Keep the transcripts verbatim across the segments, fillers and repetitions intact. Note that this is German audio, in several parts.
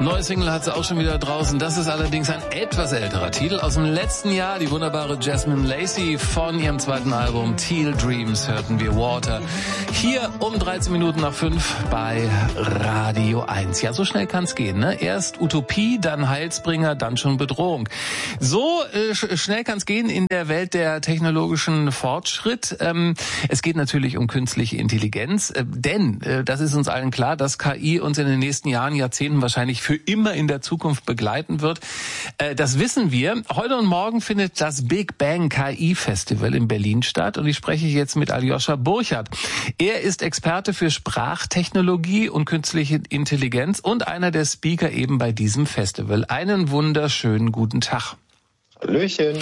Neue Single hat sie auch schon wieder draußen. Das ist allerdings ein etwas älterer Titel aus dem letzten Jahr. Die wunderbare Jasmine Lacey von ihrem zweiten Album Teal Dreams hörten wir Water. Hier um dreizehn Minuten nach fünf bei Radio eins. Ja, so schnell kann's gehen, ne? Erst Utopie, dann Heilsbringer, dann schon Bedrohung. So äh, schnell kann's gehen in der Welt der technologischen Fortschritt. Ähm, es geht natürlich um künstliche Intelligenz, äh, denn äh, das ist uns allen klar, dass K I uns in den nächsten Jahren, Jahrzehnten wahrscheinlich für immer in der Zukunft begleiten wird. Äh, das wissen wir. Heute und morgen findet das Big Bang K I Festival in Berlin statt und ich spreche jetzt mit Aljoscha Burchardt. Er ist Experte für Sprachtechnologie und künstliche Intelligenz und einer der Speaker eben bei diesem Festival. Einen wunderschönen guten Tag. Hallöchen.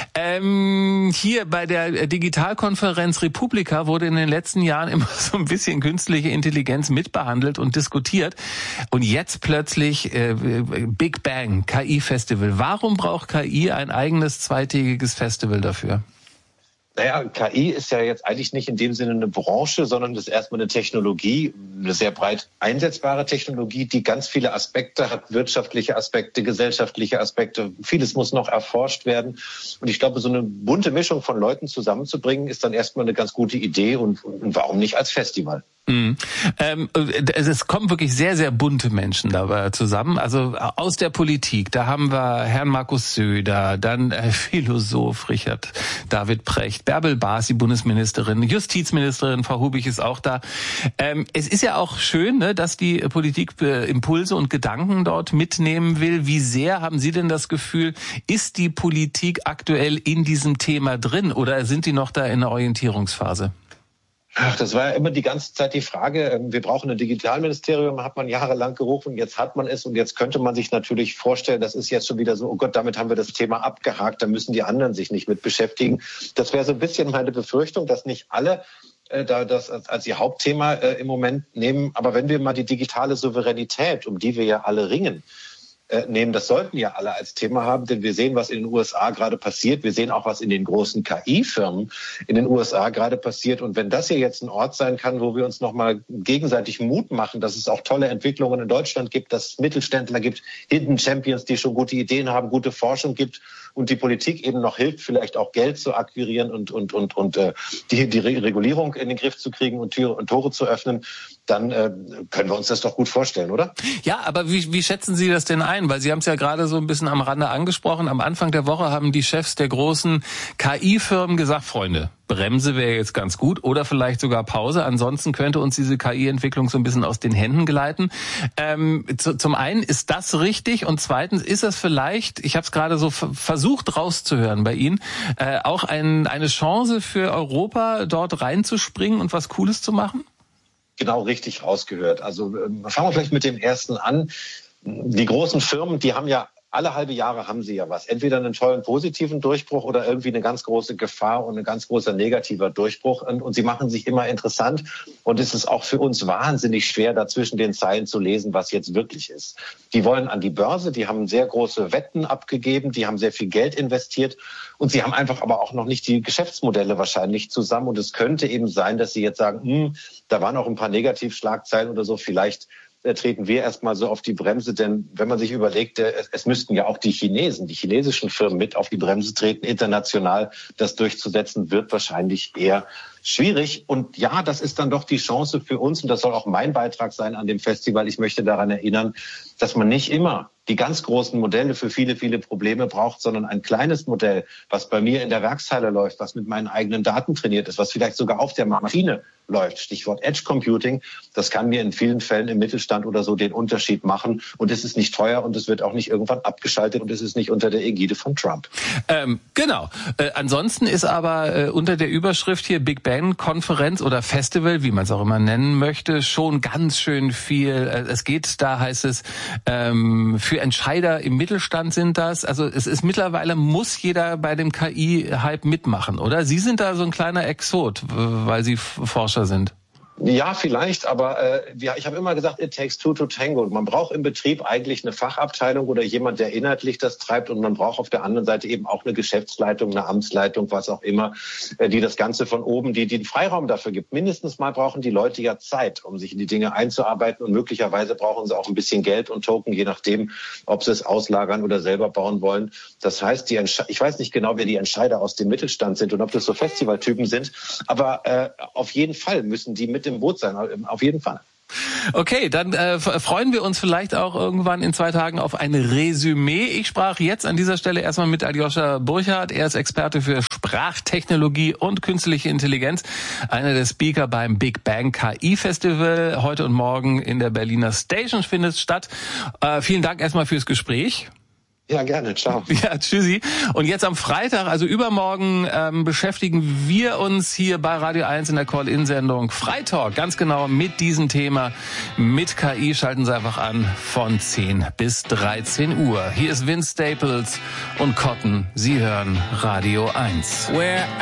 Ähm, hier bei der Digitalkonferenz Republika wurde in den letzten Jahren immer so ein bisschen künstliche Intelligenz mitbehandelt und diskutiert. Und jetzt plötzlich äh, Big Bang K I Festival. Warum braucht K I ein eigenes zweitägiges Festival dafür? Naja, K I ist ja jetzt eigentlich nicht in dem Sinne eine Branche, sondern das ist erstmal eine Technologie, eine sehr breit einsetzbare Technologie, die ganz viele Aspekte hat, wirtschaftliche Aspekte, gesellschaftliche Aspekte. Vieles muss noch erforscht werden. Und ich glaube, so eine bunte Mischung von Leuten zusammenzubringen, ist dann erstmal eine ganz gute Idee und, und warum nicht als Festival? Mhm. Ähm, es kommen wirklich sehr, sehr bunte Menschen dabei zusammen. Also aus der Politik, da haben wir Herrn Markus Söder, dann äh, Philosoph Richard David Precht, Bärbel Baas, die Bundesministerin, Justizministerin Frau Hubig ist auch da. Ähm, es ist ja auch schön, ne, dass die Politik äh, Impulse und Gedanken dort mitnehmen will. Wie sehr haben Sie denn das Gefühl, ist die Politik aktuell in diesem Thema drin oder sind die noch da in der Orientierungsphase? Ach, das war ja immer die ganze Zeit die Frage. Wir brauchen ein Digitalministerium, hat man jahrelang gerufen, jetzt hat man es und jetzt könnte man sich natürlich vorstellen, das ist jetzt schon wieder so, oh Gott, damit haben wir das Thema abgehakt, da müssen die anderen sich nicht mit beschäftigen. Das wäre so ein bisschen meine Befürchtung, dass nicht alle äh, da das als, als ihr Hauptthema äh, im Moment nehmen. Aber wenn wir mal die digitale Souveränität, um die wir ja alle ringen, nehmen, das sollten ja alle als Thema haben, denn wir sehen, was in den U S A gerade passiert. Wir sehen auch, was in den großen K I-Firmen in den U S A gerade passiert. Und wenn das hier jetzt ein Ort sein kann, wo wir uns nochmal gegenseitig Mut machen, dass es auch tolle Entwicklungen in Deutschland gibt, dass es Mittelständler gibt, Hidden Champions, die schon gute Ideen haben, gute Forschung gibt und die Politik eben noch hilft, vielleicht auch Geld zu akquirieren und, und, und, und äh, die, die Regulierung in den Griff zu kriegen und Türe und Tore zu öffnen, dann äh, können wir uns das doch gut vorstellen, oder? Ja, aber wie, wie schätzen Sie das denn ein? Weil Sie haben es ja gerade so ein bisschen am Rande angesprochen. Am Anfang der Woche haben die Chefs der großen K I-Firmen gesagt, Freunde, Bremse wäre jetzt ganz gut oder vielleicht sogar Pause. Ansonsten könnte uns diese K I-Entwicklung so ein bisschen aus den Händen gleiten. Ähm, zu, zum einen ist das richtig und zweitens ist das vielleicht, ich habe es gerade so f- versucht rauszuhören bei Ihnen, äh, auch ein, eine Chance für Europa, dort reinzuspringen und was Cooles zu machen? Genau richtig rausgehört. Also äh, fangen wir vielleicht mit dem ersten an. Die großen Firmen, die haben ja alle halbe Jahre haben sie ja was. Entweder einen tollen positiven Durchbruch oder irgendwie eine ganz große Gefahr und ein ganz großer negativer Durchbruch. Und, und sie machen sich immer interessant. Und es ist auch für uns wahnsinnig schwer, da zwischen den Zeilen zu lesen, was jetzt wirklich ist. Die wollen an die Börse, die haben sehr große Wetten abgegeben, die haben sehr viel Geld investiert. Und sie haben einfach aber auch noch nicht die Geschäftsmodelle wahrscheinlich zusammen. Und es könnte eben sein, dass sie jetzt sagen, hm, da waren auch ein paar Negativschlagzeilen oder so, vielleicht treten wir erstmal so auf die Bremse, denn wenn man sich überlegt, es, es müssten ja auch die Chinesen, die chinesischen Firmen mit auf die Bremse treten, international das durchzusetzen, wird wahrscheinlich eher schwierig. Und ja, das ist dann doch die Chance für uns, und das soll auch mein Beitrag sein an dem Festival. Ich möchte daran erinnern, dass man nicht immer die ganz großen Modelle für viele, viele Probleme braucht, sondern ein kleines Modell, was bei mir in der Werkshalle läuft, was mit meinen eigenen Daten trainiert ist, was vielleicht sogar auf der Maschine läuft. Stichwort Edge Computing. Das kann mir in vielen Fällen im Mittelstand oder so den Unterschied machen. Und es ist nicht teuer und es wird auch nicht irgendwann abgeschaltet und es ist nicht unter der Ägide von Trump. Ähm, genau. Äh, ansonsten ist aber äh, unter der Überschrift hier Big Bang Konferenz oder Festival, wie man es auch immer nennen möchte, schon ganz schön viel. Äh, es geht, da heißt es, ähm, für Entscheider im Mittelstand sind das. Also es ist mittlerweile, muss jeder bei dem K I-Hype mitmachen, oder? Sie sind da so ein kleiner Exot, weil Sie Forscher sind. Ja, vielleicht, aber äh, ja, ich habe immer gesagt, it takes two to tango. Man braucht im Betrieb eigentlich eine Fachabteilung oder jemand, der inhaltlich das treibt, und man braucht auf der anderen Seite eben auch eine Geschäftsleitung, eine Amtsleitung, was auch immer, äh, die das Ganze von oben, die, die den Freiraum dafür gibt. Mindestens mal brauchen die Leute ja Zeit, um sich in die Dinge einzuarbeiten, und möglicherweise brauchen sie auch ein bisschen Geld und Token, je nachdem, ob sie es auslagern oder selber bauen wollen. Das heißt, die Entsche- ich weiß nicht genau, wer die Entscheider aus dem Mittelstand sind und ob das so Festivaltypen sind, aber äh, auf jeden Fall müssen die mit im Boot sein, auf jeden Fall. Okay, dann äh, freuen wir uns vielleicht auch irgendwann in zwei Tagen auf ein Resümee. Ich sprach jetzt an dieser Stelle erstmal mit Aljoscha Burchardt. Er ist Experte für Sprachtechnologie und künstliche Intelligenz, einer der Speaker beim Big Bang K I Festival. Heute und morgen in der Berliner Station findet es statt. Äh, vielen Dank erstmal fürs Gespräch. Ja, gerne. Ciao. Ja, tschüssi. Und jetzt am Freitag, also übermorgen, ähm, beschäftigen wir uns hier bei Radio eins in der Call-In-Sendung Freitalk ganz genau mit diesem Thema. Mit K I schalten Sie einfach an von zehn bis dreizehn Uhr. Hier ist Vince Staples und Cotton. Sie hören Radio eins. Where